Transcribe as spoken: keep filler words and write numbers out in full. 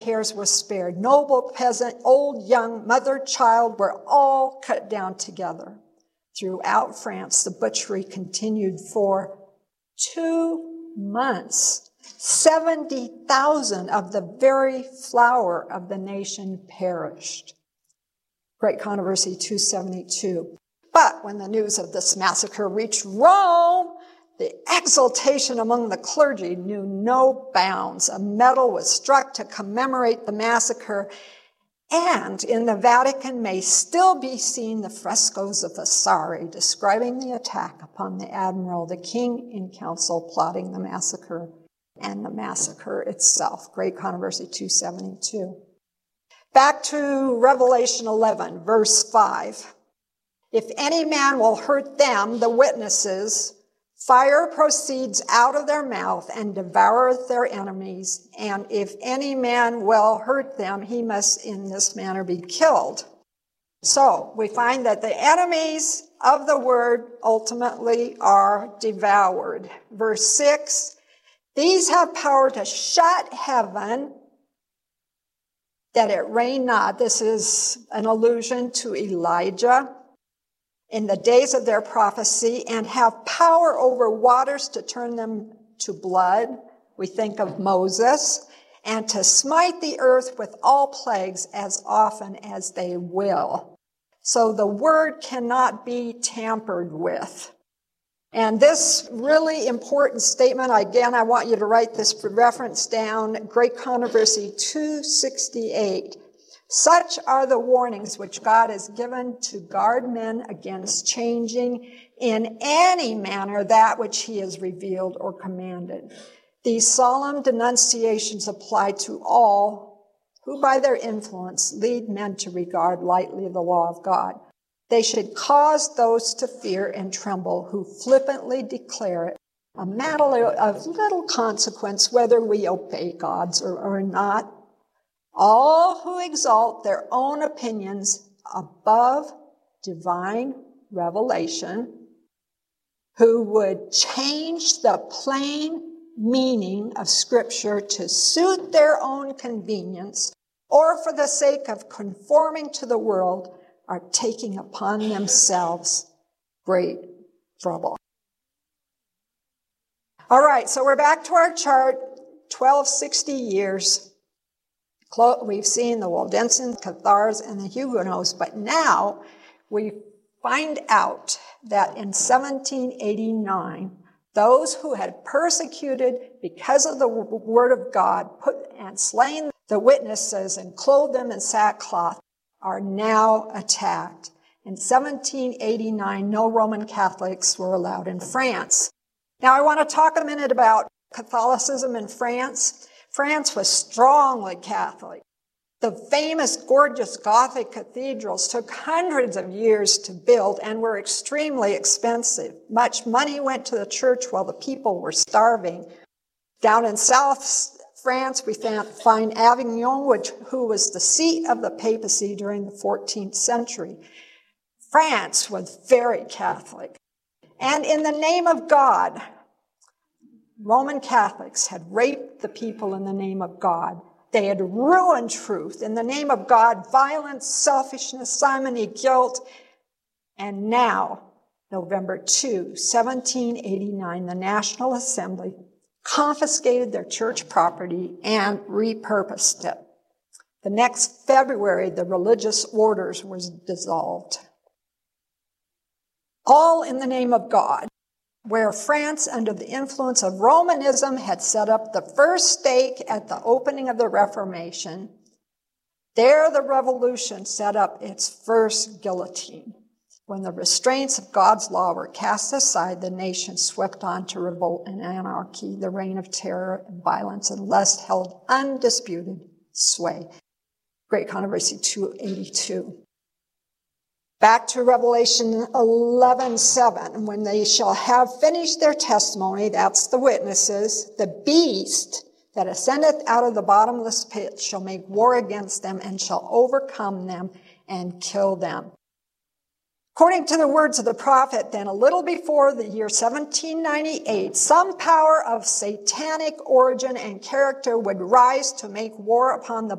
hairs was spared. Noble, peasant, old, young, mother, child were all cut down together. Throughout France, the butchery continued for two months. seventy thousand of the very flower of the nation perished. Great Controversy two seventy-two. But when the news of this massacre reached Rome, the exultation among the clergy knew no bounds. A medal was struck to commemorate the massacre, and in the Vatican may still be seen the frescoes of Vasari describing the attack upon the admiral, the king in council plotting the massacre, and the massacre itself. Great Controversy two seventy-two. Back to Revelation eleven, verse five. If any man will hurt them, the witnesses, fire proceeds out of their mouth and devoureth their enemies. And if any man will hurt them, he must in this manner be killed. So we find that the enemies of the word ultimately are devoured. Verse six, these have power to shut heaven, that it rain not. This is an allusion to Elijah in the days of their prophecy, and have power over waters to turn them to blood. We think of Moses. And to smite the earth with all plagues as often as they will. So the word cannot be tampered with. And this really important statement, again, I want you to write this reference down, Great Controversy two sixty-eight. Such are the warnings which God has given to guard men against changing in any manner that which he has revealed or commanded. These solemn denunciations apply to all who by their influence lead men to regard lightly the law of God. They should cause those to fear and tremble who flippantly declare it a matter of little consequence whether we obey God's or, or not. All who exalt their own opinions above divine revelation, who would change the plain meaning of Scripture to suit their own convenience, or for the sake of conforming to the world, are taking upon themselves great trouble. All right, so we're back to our chart, twelve sixty years. We've seen the Waldensians, Cathars, and the Huguenots, but now we find out that in seventeen eighty-nine, those who had persecuted because of the word of God, put and slain the witnesses and clothed them in sackcloth, are now attacked. In seventeen eighty-nine, no Roman Catholics were allowed in France. Now I want to talk a minute about Catholicism in France. France was strongly Catholic. The famous, gorgeous Gothic cathedrals took hundreds of years to build and were extremely expensive. Much money went to the church while the people were starving. Down in South France, we find Avignon, which, who was the seat of the papacy during the fourteenth century. France was very Catholic. And in the name of God, Roman Catholics had raped the people in the name of God. They had ruined truth. In the name of God, violence, selfishness, simony, guilt. And now, November second, seventeen eighty-nine, the National Assembly confiscated their church property and repurposed it. The next February, the religious orders was dissolved. All in the name of God. Where France, under the influence of Romanism, had set up the first stake at the opening of the Reformation, there the revolution set up its first guillotine. When the restraints of God's law were cast aside, the nation swept on to revolt and anarchy. The reign of terror and violence and lust held undisputed sway. Great Controversy two eighty-two. Back to Revelation eleven seven. When they shall have finished their testimony, that's the witnesses, the beast that ascendeth out of the bottomless pit shall make war against them and shall overcome them and kill them. According to the words of the prophet, then a little before the year seventeen ninety-eight, some power of satanic origin and character would rise to make war upon the